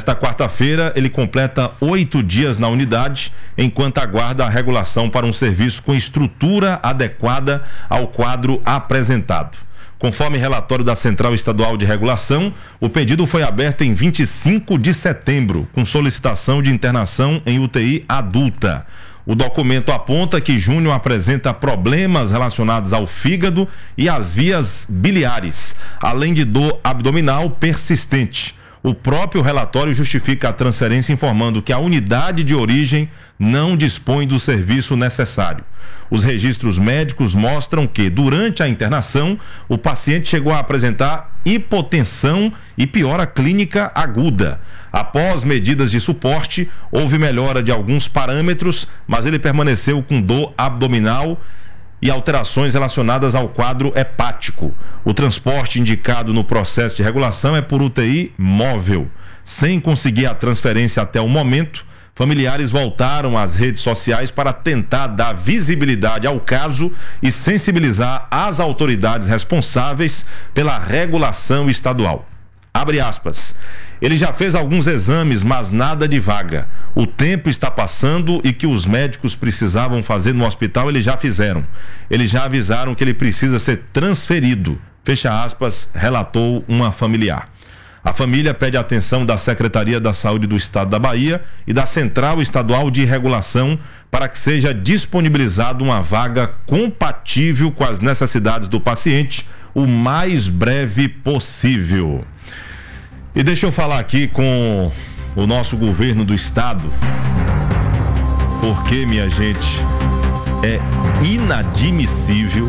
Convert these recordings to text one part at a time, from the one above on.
Nesta quarta-feira, ele completa 8 dias na unidade, enquanto aguarda a regulação para um serviço com estrutura adequada ao quadro apresentado. Conforme relatório da Central Estadual de Regulação, o pedido foi aberto em 25 de setembro, com solicitação de internação em UTI adulta. O documento aponta que Júnior apresenta problemas relacionados ao fígado e às vias biliares, além de dor abdominal persistente. O próprio relatório justifica a transferência informando que a unidade de origem não dispõe do serviço necessário. Os registros médicos mostram que, durante a internação, o paciente chegou a apresentar hipotensão e piora clínica aguda. Após medidas de suporte, houve melhora de alguns parâmetros, mas ele permaneceu com dor abdominal e alterações relacionadas ao quadro hepático. O transporte indicado no processo de regulação é por UTI móvel. Sem conseguir a transferência até o momento, familiares voltaram às redes sociais para tentar dar visibilidade ao caso e sensibilizar as autoridades responsáveis pela regulação estadual. Abre aspas. Ele já fez alguns exames, mas nada de vaga. O tempo está passando e que os médicos precisavam fazer no hospital, eles já fizeram. Eles já avisaram que ele precisa ser transferido. Fecha aspas, relatou uma familiar. A família pede a atenção da Secretaria da Saúde do Estado da Bahia e da Central Estadual de Regulação para que seja disponibilizada uma vaga compatível com as necessidades do paciente o mais breve possível. E deixa eu falar aqui com o nosso governo do estado, porque, minha gente, é inadmissível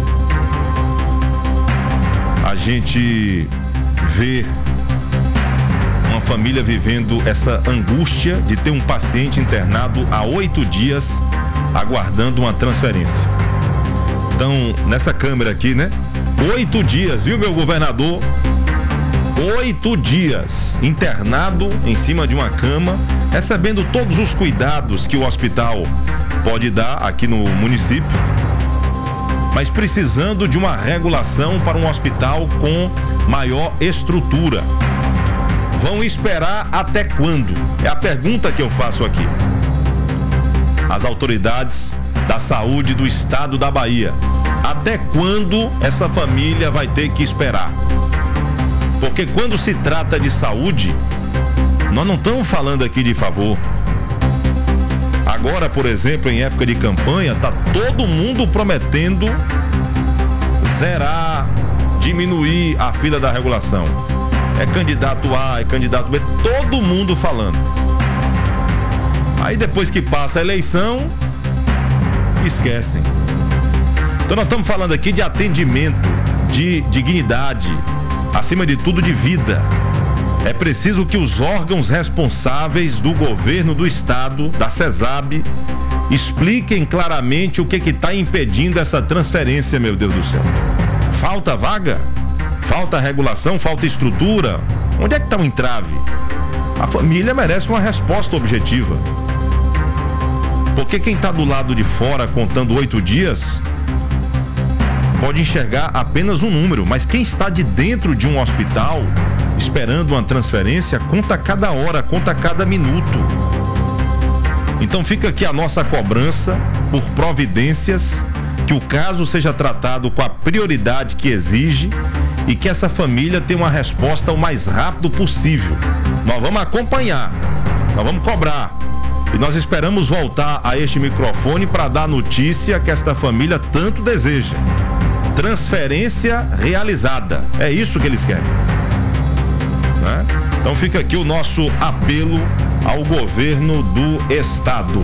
a gente ver uma família vivendo essa angústia de ter um paciente internado há 8 dias aguardando uma transferência. Então, nessa câmera aqui, né? 8 dias, viu, meu governador? 8 dias internado em cima de uma cama, recebendo todos os cuidados que o hospital pode dar aqui no município, mas precisando de uma regulação para um hospital com maior estrutura. Vão esperar até quando? É a pergunta que eu faço aqui. As autoridades da saúde do estado da Bahia, até quando essa família vai ter que esperar? Porque quando se trata de saúde, nós não estamos falando aqui de favor. Agora, por exemplo, em época de campanha, tá todo mundo prometendo zerar, diminuir a fila da regulação. É candidato A, é candidato B, todo mundo falando. Aí depois que passa a eleição, esquecem. Então nós estamos falando aqui de atendimento, de dignidade, acima de tudo de vida. É preciso que os órgãos responsáveis do governo do estado, da CESAB, expliquem claramente o que está impedindo essa transferência, meu Deus do céu. Falta vaga? Falta regulação? Falta estrutura? Onde é que está o entrave? A família merece uma resposta objetiva. Porque quem está do lado de fora contando 8 dias pode enxergar apenas um número, mas quem está de dentro de um hospital esperando uma transferência conta cada hora, conta cada minuto. Então fica aqui a nossa cobrança por providências, que o caso seja tratado com a prioridade que exige e que essa família tenha uma resposta o mais rápido possível. Nós vamos acompanhar, nós vamos cobrar e nós esperamos voltar a este microfone para dar a notícia que esta família tanto deseja. Transferência realizada, é isso que eles querem, né? Então fica aqui o nosso apelo ao governo do estado.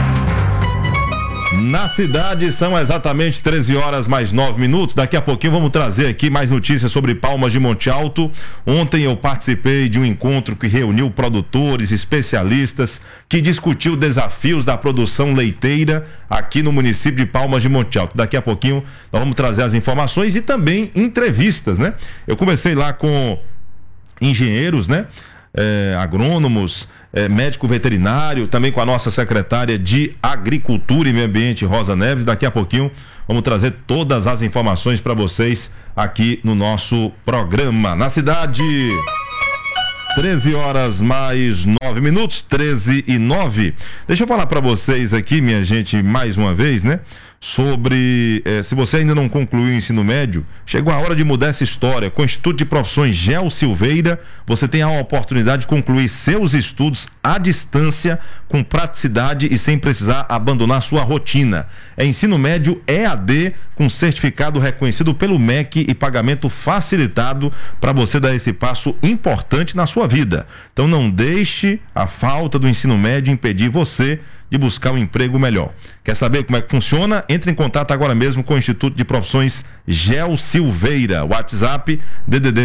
Na cidade são exatamente 13 horas mais 9 minutos. Daqui a pouquinho vamos trazer aqui mais notícias sobre Palmas de Monte Alto. Ontem eu participei de um encontro que reuniu produtores, especialistas, que discutiu desafios da produção leiteira aqui no município de Palmas de Monte Alto. Daqui a pouquinho nós vamos trazer as informações e também entrevistas, né? Eu comecei lá com engenheiros, né? Agrônomos, médico veterinário, também com a nossa secretária de Agricultura e Meio Ambiente, Rosa Neves. Daqui a pouquinho vamos trazer todas as informações para vocês aqui no nosso programa. Na cidade 13 horas mais 9 minutos, 13 e 9. Deixa eu falar para vocês aqui, minha gente, mais uma vez, né? Sobre, se você ainda não concluiu o ensino médio, chegou a hora de mudar essa história. Com o Instituto de Profissões Gel Silveira, você tem a oportunidade de concluir seus estudos à distância, com praticidade e sem precisar abandonar sua rotina. É ensino médio EAD, com certificado reconhecido pelo MEC e pagamento facilitado para você dar esse passo importante na sua vida. Então não deixe a falta do ensino médio impedir você de buscar um emprego melhor. Quer saber como é que funciona? Entre em contato agora mesmo com o Instituto de Profissões Gel Silveira. WhatsApp DDD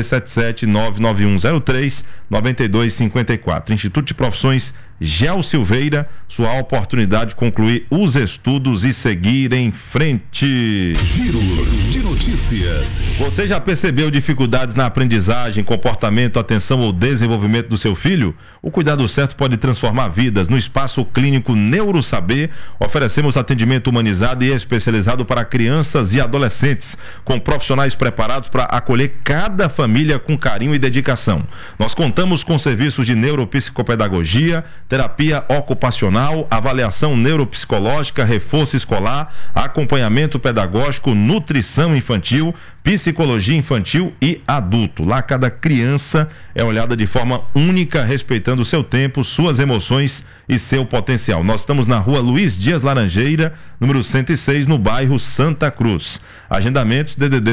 77991039254. Instituto de Profissões Gel Silveira, sua oportunidade de concluir os estudos e seguir em frente. Giro de notícias. Você já percebeu dificuldades na aprendizagem, comportamento, atenção ou desenvolvimento do seu filho? O cuidado certo pode transformar vidas. No Espaço Clínico NeuroSaber, oferecemos atendimento humanizado e especializado para crianças e adolescentes, com profissionais preparados para acolher cada família com carinho e dedicação. Nós contamos com serviços de neuropsicopedagogia, terapia ocupacional, avaliação neuropsicológica, reforço escolar, acompanhamento pedagógico, nutrição infantil, psicologia infantil e adulto. Lá cada criança é olhada de forma única, respeitando o seu tempo, suas emoções e seu potencial. Nós estamos na rua Luiz Dias Laranjeira, número 106, no bairro Santa Cruz. Agendamentos DDD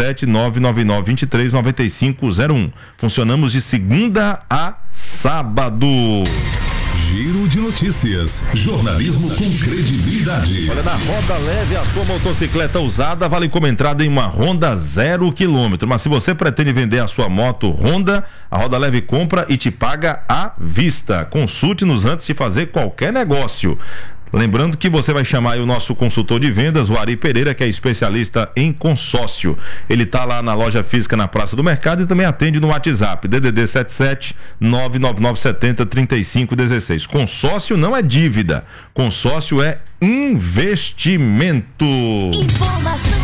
77-999-23-9501. Funcionamos de segunda a sábado. Giro de notícias. Jornalismo com credibilidade. Olha, na Roda Leve, a sua motocicleta usada vale como entrada em uma Honda 0 km. Mas se você pretende vender a sua moto Honda, a Roda Leve compra e te paga à vista. Consulte-nos antes de fazer qualquer negócio. Lembrando que você vai chamar aí o nosso consultor de vendas, o Ari Pereira, que é especialista em consórcio. Ele está lá na loja física na Praça do Mercado e também atende no WhatsApp, DDD 77-99970-3516. Consórcio não é dívida, consórcio é investimento. Informação.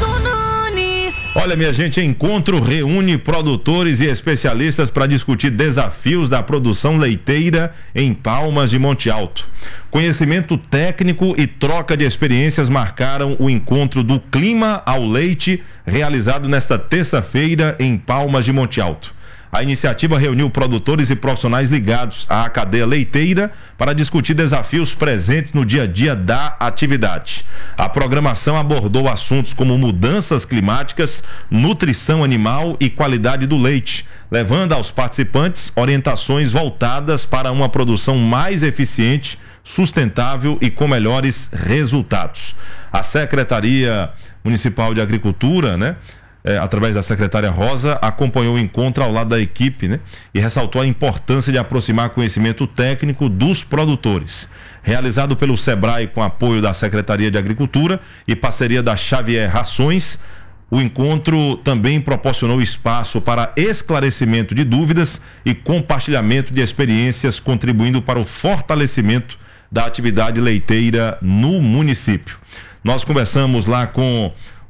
Olha, minha gente, encontro reúne produtores e especialistas para discutir desafios da produção leiteira em Palmas de Monte Alto. Conhecimento técnico e troca de experiências marcaram o encontro do Clima ao Leite, realizado nesta terça-feira em Palmas de Monte Alto. A iniciativa reuniu produtores e profissionais ligados à cadeia leiteira para discutir desafios presentes no dia a dia da atividade. A programação abordou assuntos como mudanças climáticas, nutrição animal e qualidade do leite, levando aos participantes orientações voltadas para uma produção mais eficiente, sustentável e com melhores resultados. A Secretaria Municipal de Agricultura, através da secretária Rosa, acompanhou o encontro ao lado da equipe, e ressaltou a importância de aproximar conhecimento técnico dos produtores. Realizado pelo SEBRAE com apoio da Secretaria de Agricultura e parceria da Xavier Rações, o encontro também proporcionou espaço para esclarecimento de dúvidas e compartilhamento de experiências, contribuindo para o fortalecimento da atividade leiteira no município. Nós conversamos lá com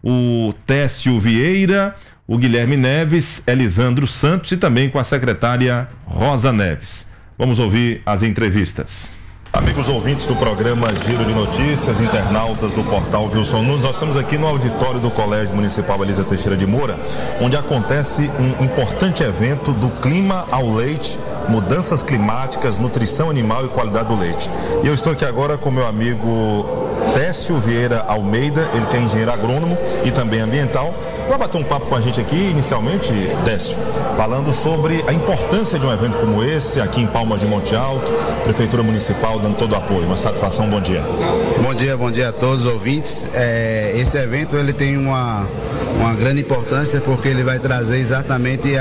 o Técio Vieira, o Guilherme Neves, Elisandro Santos e também com a secretária Rosa Neves. Vamos ouvir as entrevistas. Amigos ouvintes do programa Giro de Notícias, internautas do portal Wilson Nunes, nós estamos aqui no auditório do Colégio Municipal Elisa Teixeira de Moura, onde acontece um importante evento do Clima ao Leite, mudanças climáticas, nutrição animal e qualidade do leite. E eu estou aqui agora com meu amigo Técio Vieira Almeida, ele que é engenheiro agrônomo e também ambiental. Vai bater um papo com a gente aqui, inicialmente, Técio, falando sobre a importância de um evento como esse, aqui em Palmas de Monte Alto, Prefeitura Municipal dando todo o apoio. Uma satisfação, bom dia. Bom dia a todos os ouvintes. Esse evento ele tem uma grande importância porque ele vai trazer exatamente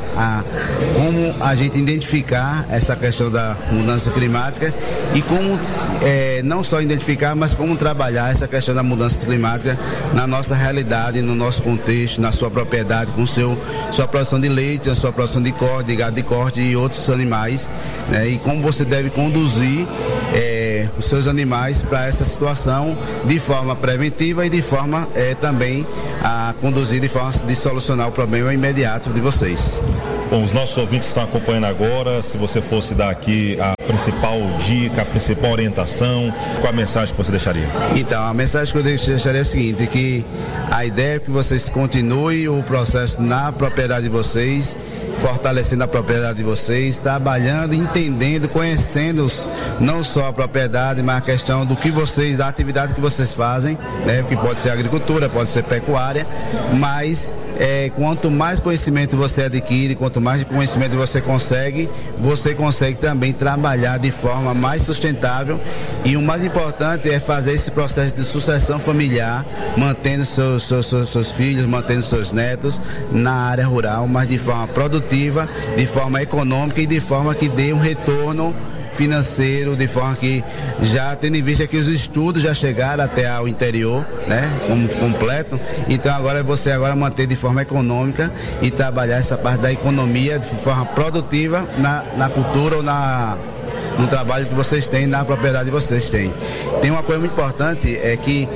como a gente identificar essa questão da mudança climática e como não só identificar, mas como trabalhar essa questão da mudança climática na nossa realidade, no nosso contexto, na sua propriedade, com sua produção de leite, a sua produção de corte, de gado de corte e outros animais, e como você deve conduzir os seus animais para essa situação de forma preventiva e de forma também a conduzir de forma de solucionar o problema imediato de vocês. Bom, os nossos ouvintes estão acompanhando agora. Se você fosse dar aqui a principal dica, a principal orientação, qual a mensagem que você deixaria? Então, a mensagem que eu deixaria é a seguinte, que a ideia é que vocês continuem o processo na propriedade de vocês, fortalecendo a propriedade de vocês, trabalhando, entendendo, conhecendo não só a propriedade, mas a questão do que vocês, da atividade que vocês fazem, né? Que pode ser agricultura, pode ser pecuária, mas quanto mais conhecimento você adquire, quanto mais conhecimento você consegue também trabalhar de forma mais sustentável, e o mais importante é fazer esse processo de sucessão familiar, mantendo seus filhos, mantendo seus netos na área rural, mas de forma produtiva, de forma econômica e de forma que dê um retorno financeiro, de forma que, já tendo em vista que os estudos já chegaram até ao interior, né, como completo, então agora é você manter de forma econômica e trabalhar essa parte da economia de forma produtiva na cultura ou no trabalho que vocês têm, na propriedade que vocês têm. Tem uma coisa muito importante, é que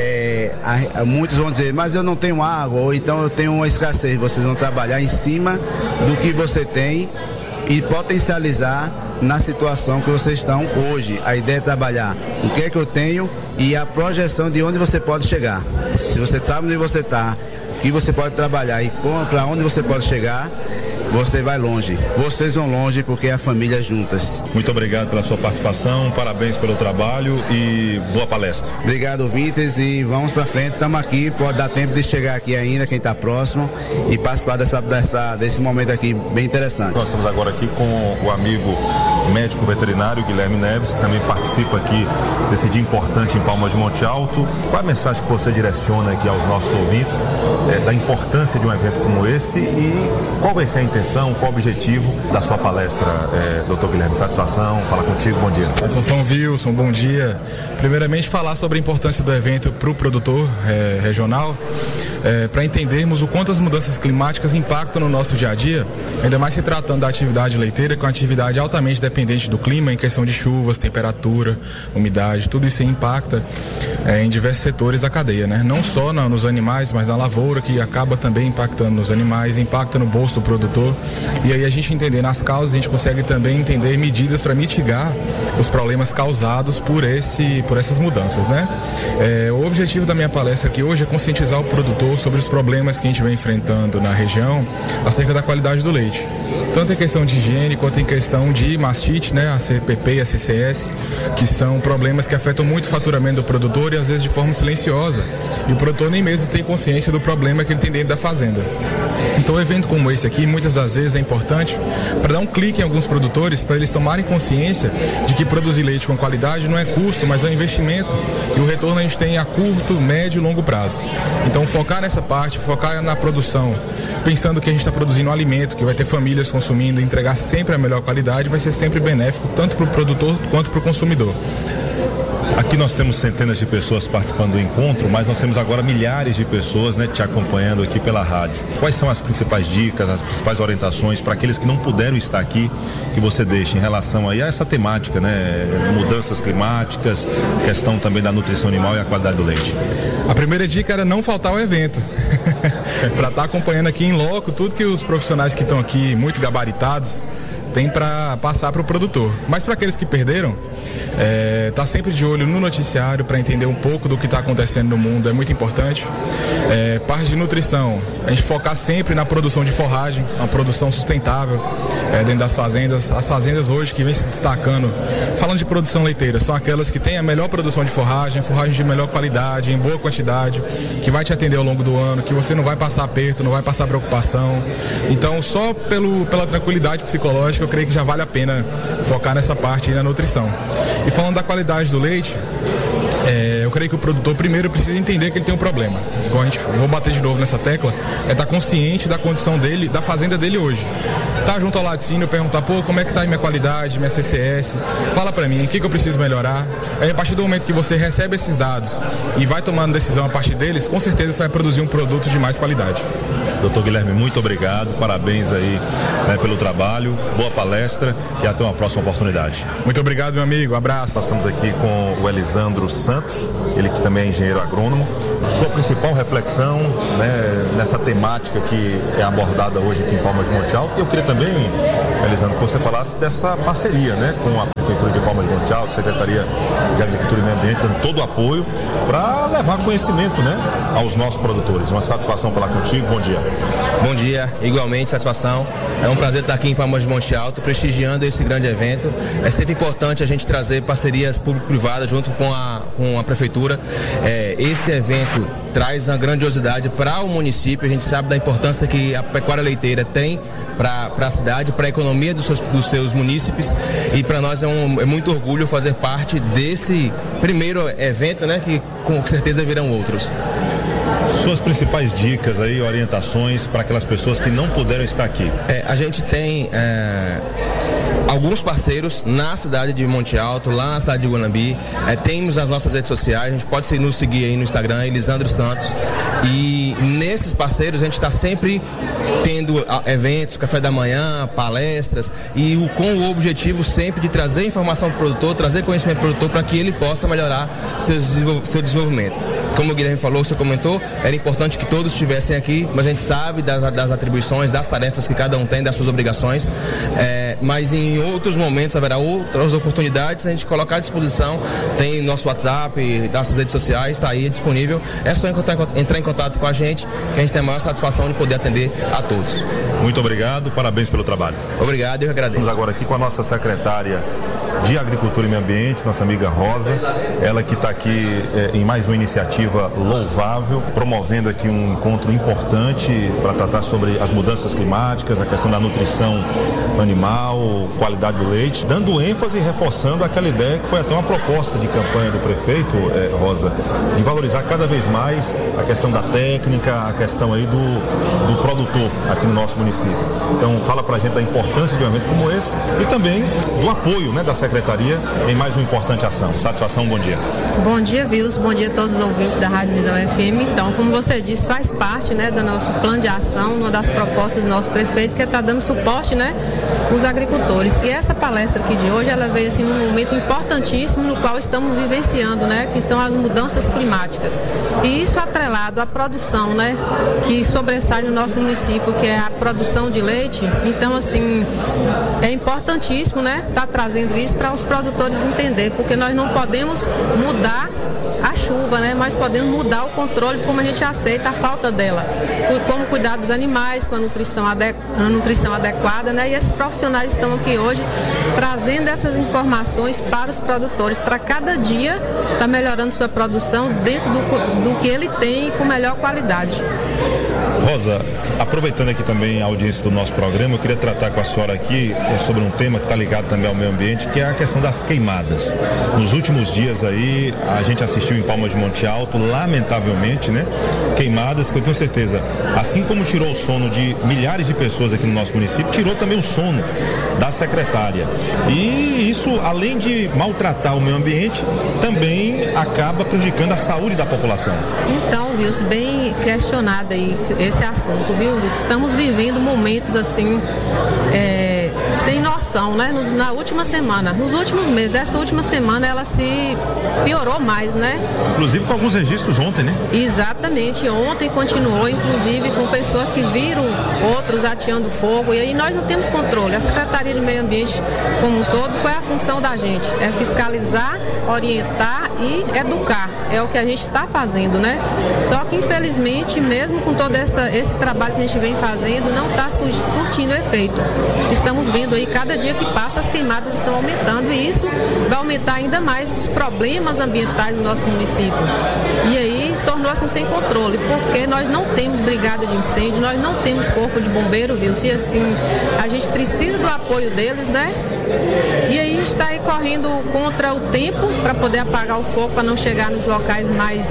muitos vão dizer, mas eu não tenho água, ou então eu tenho uma escassez. Vocês vão trabalhar em cima do que você tem e potencializar na situação que vocês estão hoje. A ideia é trabalhar o que é que eu tenho e a projeção de onde você pode chegar. Se você sabe onde você está, o que você pode trabalhar e para onde você pode chegar, você vai longe. Vocês vão longe porque é a família juntas. Muito obrigado pela sua participação, parabéns pelo trabalho e boa palestra. Obrigado, ouvintes, e vamos para frente. Estamos aqui, pode dar tempo de chegar aqui ainda, quem está próximo, e participar desse momento aqui bem interessante. Nós estamos agora aqui com o amigo médico veterinário Guilherme Neves, que também participa aqui desse dia importante em Palmas de Monte Alto. Qual a mensagem que você direciona aqui aos nossos ouvintes da importância de um evento como esse e qual vai ser a intenção, qual o objetivo da sua palestra, doutor Guilherme? Satisfação, falar contigo, bom dia. Satisfação, Wilson, bom dia. Primeiramente, falar sobre a importância do evento para o produtor regional, para entendermos o quanto as mudanças climáticas impactam no nosso dia a dia, ainda mais se tratando da atividade leiteira, que é uma atividade altamente dependente do clima, em questão de chuvas, temperatura, umidade, tudo isso impacta em diversos setores da cadeia, né? Não só nos animais, mas na lavoura, que acaba também impactando nos animais, impacta no bolso do produtor. E aí, a gente entendendo as causas, a gente consegue também entender medidas para mitigar os problemas causados por essas mudanças, né? O objetivo da minha palestra aqui hoje é conscientizar o produtor sobre os problemas que a gente vem enfrentando na região acerca da qualidade do leite. Tanto em questão de higiene quanto em questão de mastite, né, a CPP e a CCS, que são problemas que afetam muito o faturamento do produtor e às vezes de forma silenciosa. E o produtor nem mesmo tem consciência do problema que ele tem dentro da fazenda. Então, um evento como esse aqui, muitas das vezes é importante para dar um clique em alguns produtores, para eles tomarem consciência de que produzir leite com qualidade não é custo, mas é um investimento, e o retorno a gente tem a curto, médio e longo prazo. Então, focar nessa parte, focar na produção, pensando que a gente está produzindo um alimento que vai ter famílias consumindo, entregar sempre a melhor qualidade, vai ser sempre benéfico tanto para o produtor quanto para o consumidor. Aqui nós temos centenas de pessoas participando do encontro, mas nós temos agora milhares de pessoas, né, te acompanhando aqui pela rádio. Quais são as principais dicas, as principais orientações para aqueles que não puderam estar aqui, que você deixa em relação aí a essa temática, né? Mudanças climáticas, questão também da nutrição animal e a qualidade do leite. A primeira dica era não faltar ao evento. Para estar acompanhando aqui em loco tudo que os profissionais que estão aqui, muito gabaritados, tem para passar para o produtor. Mas para aqueles que perderam, tá sempre de olho no noticiário para entender um pouco do que está acontecendo no mundo, é muito importante. Parte de nutrição, a gente focar sempre na produção de forragem, uma produção sustentável dentro das fazendas. As fazendas hoje que vem se destacando, falando de produção leiteira, são aquelas que têm a melhor produção de forragem de melhor qualidade, em boa quantidade, que vai te atender ao longo do ano, que você não vai passar aperto, não vai passar preocupação. Então, só pela tranquilidade psicológica, eu creio que já vale a pena focar nessa parte aí na nutrição. E falando da qualidade do leite, eu creio que o produtor primeiro precisa entender que ele tem um problema. Igual vou bater de novo nessa tecla, estar consciente da condição dele, da fazenda dele hoje. Tá junto ao laticínio, perguntar, como é que tá aí minha qualidade, minha CCS, fala pra mim, o que eu preciso melhorar. Aí, a partir do momento que você recebe esses dados e vai tomando decisão a partir deles, com certeza você vai produzir um produto de mais qualidade. Doutor Guilherme, muito obrigado, parabéns aí pelo trabalho, boa palestra e até uma próxima oportunidade. Muito obrigado, meu amigo, abraço. Nós estamos aqui com o Elisandro Santos, ele que também é engenheiro agrônomo. Sua principal reflexão, né, nessa temática que é abordada hoje aqui em Palmas de Monte Alto. E eu queria também, Elisandro, que você falasse dessa parceria, né, com a Prefeitura de Palmas de Monte Alto, Secretaria de Agricultura e Meio Ambiente, dando todo o apoio para levar conhecimento, né, aos nossos produtores. Uma satisfação falar contigo. Bom dia. Bom dia, igualmente, satisfação. É um prazer estar aqui em Palmas de Monte Alto, prestigiando esse grande evento. É sempre importante a gente trazer parcerias público-privadas junto com a Prefeitura. Esse evento traz uma grandiosidade para o município. A gente sabe da importância que a pecuária leiteira tem para a cidade, para a economia dos seus munícipes, e para nós é muito orgulho fazer parte desse primeiro evento, né, que com certeza virão outros. Suas principais dicas aí, orientações para aquelas pessoas que não puderam estar aqui? A gente tem alguns parceiros na cidade de Monte Alto, lá na cidade de Guanambi. Temos as nossas redes sociais, a gente pode nos seguir aí no Instagram, Elisandro Santos. E nesses parceiros a gente está sempre tendo eventos, café da manhã, palestras, e com o objetivo sempre de trazer informação para o produtor, trazer conhecimento para o produtor para que ele possa melhorar seu desenvolvimento. Como o Guilherme falou, você comentou, era importante que todos estivessem aqui, mas a gente sabe das atribuições, das tarefas que cada um tem, das suas obrigações, mas em outros momentos haverá outras oportunidades, a gente colocar à disposição, tem nosso WhatsApp, nossas redes sociais, está aí disponível, é só entrar em contato com a gente, que a gente tem a maior satisfação de poder atender a todos. Muito obrigado, parabéns pelo trabalho. Obrigado, eu agradeço. Estamos agora aqui com a nossa secretária de Agricultura e Meio Ambiente, nossa amiga Rosa, ela que está aqui em mais uma iniciativa louvável, promovendo aqui um encontro importante para tratar sobre as mudanças climáticas, a questão da nutrição animal, qualidade do leite, dando ênfase e reforçando aquela ideia que foi até uma proposta de campanha do prefeito, Rosa, de valorizar cada vez mais a questão da técnica, a questão aí do produtor aqui no nosso município. Então fala pra gente da importância de um evento como esse e também do apoio, né, da Secretaria em mais uma importante ação. Satisfação, bom dia. Bom dia, Wilson, bom dia a todos os ouvintes da Rádio Visão FM. Então, como você disse, faz parte, né, do nosso plano de ação, uma das propostas do nosso prefeito, que está dando suporte, né, os agricultores. E essa palestra aqui de hoje, ela veio assim num momento importantíssimo no qual estamos vivenciando, né, que são as mudanças climáticas. E isso atrelado à produção, né, que sobressai no nosso município, que é a produção de leite. Então, assim, é importantíssimo, né, estar trazendo isso para os produtores entender, porque nós não podemos mudar a chuva, né? Mas podemos mudar o controle, como a gente aceita a falta dela, como cuidar dos animais com a nutrição adequada, né? E esses profissionais estão aqui hoje trazendo essas informações para os produtores, para cada dia estar melhorando sua produção dentro do que ele tem com melhor qualidade. Rosa, aproveitando aqui também a audiência do nosso programa, eu queria tratar com a senhora aqui sobre um tema que está ligado também ao meio ambiente, que é a questão das queimadas. Nos últimos dias aí, a gente assistiu em Palmas de Monte Alto, lamentavelmente, né? Queimadas que eu tenho certeza, assim como tirou o sono de milhares de pessoas aqui no nosso município, tirou também o sono da secretária. E isso, além de maltratar o meio ambiente, também acaba prejudicando a saúde da população. Então, Wilson, bem questionado aí esse assunto, viu? Estamos vivendo momentos assim, sem noção, né? Na última semana, nos últimos meses, essa última semana ela se piorou mais, né? Inclusive com alguns registros ontem, né? Exatamente, ontem continuou, inclusive com pessoas que viram outros ateando fogo, e aí nós não temos controle. A Secretaria de Meio Ambiente como um todo, qual é a função da gente? É fiscalizar, orientar e educar. É o que a gente está fazendo, né? Só que infelizmente, mesmo com todo esse trabalho que a gente vem fazendo, não está surtindo efeito. Estamos vendo aí, cada dia que passa, as queimadas estão aumentando, e isso vai aumentar ainda mais os problemas ambientais do nosso município. E aí tornou-se sem controle, porque nós não temos brigada de incêndio, nós não temos corpo de bombeiro, viu? E assim, a gente precisa do apoio deles, né? E aí está aí correndo contra o tempo para poder apagar o fogo, para não chegar nos locais mais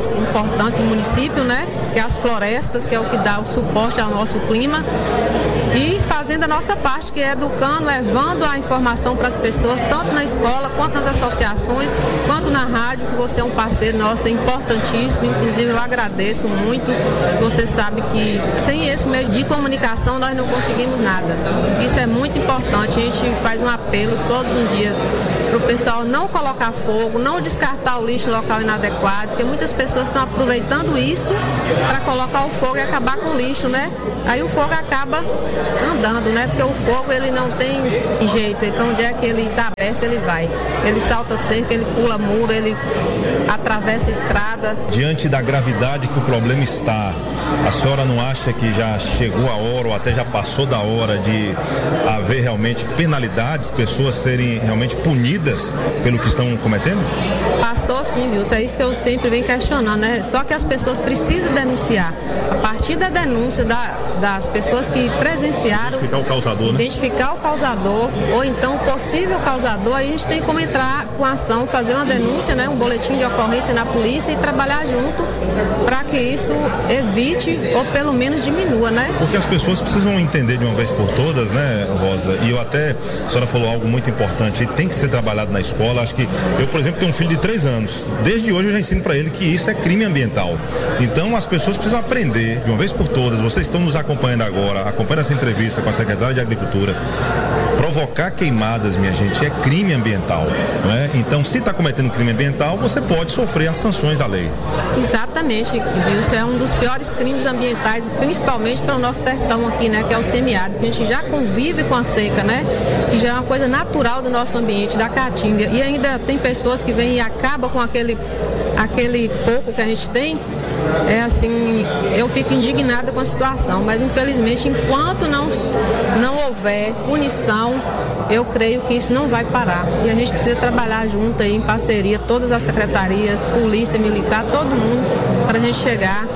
importantes do município, né? Que é as florestas, que é o que dá o suporte ao nosso clima. e fazendo a nossa parte, que é educando, levando a informação para as pessoas, tanto na escola, quanto nas associações, quanto na rádio, que você é um parceiro nosso, é importantíssimo, inclusive eu agradeço muito. Você sabe que sem esse meio de comunicação nós não conseguimos nada. Isso é muito importante, a gente faz um apelo todos os dias para o pessoal não colocar fogo, não descartar o lixo em local inadequado, porque muitas pessoas estão aproveitando isso para colocar o fogo e acabar com o lixo, né? Aí o fogo acaba andando, né? Porque o fogo ele não tem jeito, então onde é que ele está aberto, ele vai. Ele salta cerca, ele pula muro, ele atravessa a estrada. Diante da gravidade que o problema está, a senhora não acha que já chegou a hora ou até já passou da hora de haver realmente penalidades, pessoas serem realmente punidas pelo que estão cometendo? Passou sim, viu? É isso que eu sempre venho questionando, né? Só que as pessoas precisam denunciar. A partir da denúncia das pessoas que presenciaram, identificar o causador, né? Identificar o causador, ou então o possível causador, aí a gente tem como entrar com a ação, fazer uma denúncia, né? Um boletim de ocorrência na polícia e trabalhar junto para que isso evite ou pelo menos diminua, né? Porque as pessoas precisam entender de uma vez por todas, né, Rosa? E eu até, a senhora falou algo muito importante, e tem que ser trabalhado na escola. Acho que eu, por exemplo, tenho um filho de 3 anos. Desde hoje eu já ensino para ele que isso é crime ambiental. Então as pessoas precisam aprender de uma vez por todas. Vocês estão nos acompanhando agora, acompanhando essa entrevista com a secretária de Agricultura. Provocar queimadas, minha gente, é crime ambiental, não é? Então, se está cometendo crime ambiental, você pode sofrer as sanções da lei. Exatamente, viu? Isso é um dos piores crimes ambientais, principalmente para o nosso sertão aqui, né? Que é o semiárido, que a gente já convive com a seca, né? Que já é uma coisa natural do nosso ambiente, da caatinga. E ainda tem pessoas que vêm e acabam com aquele pouco que a gente tem. É assim, eu fico indignada com a situação, mas infelizmente enquanto não houver punição, eu creio que isso não vai parar. E a gente precisa trabalhar junto aí, em parceria, todas as secretarias, polícia, militar, todo mundo, para a gente chegar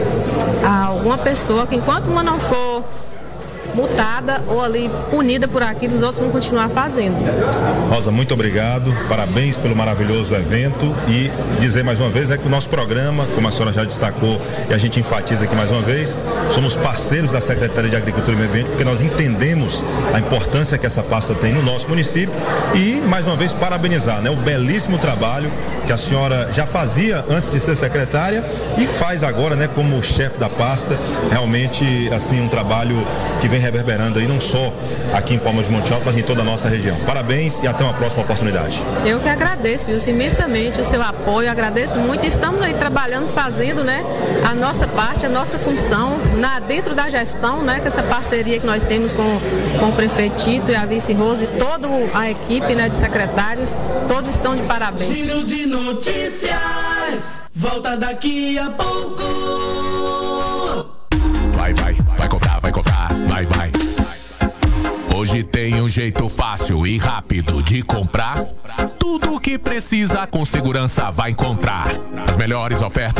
a alguma pessoa que enquanto uma não for multada ou ali punida por aquilo, os outros vão continuar fazendo. Rosa, muito obrigado, parabéns pelo maravilhoso evento e dizer mais uma vez, né, que o nosso programa, como a senhora já destacou e a gente enfatiza aqui mais uma vez, somos parceiros da Secretaria de Agricultura e Meio Ambiente, porque nós entendemos a importância que essa pasta tem no nosso município e, mais uma vez, parabenizar, né, o belíssimo trabalho que a senhora já fazia antes de ser secretária e faz agora, né, como chefe da pasta, realmente, assim, um trabalho que vem reverberando aí não só aqui em Palmas de Monte Alto, mas em toda a nossa região. Parabéns e até uma próxima oportunidade. Eu que agradeço, Wilson, imensamente o seu apoio, agradeço muito. Estamos aí trabalhando, fazendo, né, a nossa parte, a nossa função dentro da gestão, né, com essa parceria que nós temos com o prefeito Tito e a vice Rose e toda a equipe, né, de secretários, todos estão de parabéns. Giro de notícias, volta daqui a pouco. Vai comprar, vai. Hoje tem um jeito fácil e rápido de comprar. Tudo o que precisa com segurança vai encontrar. As melhores ofertas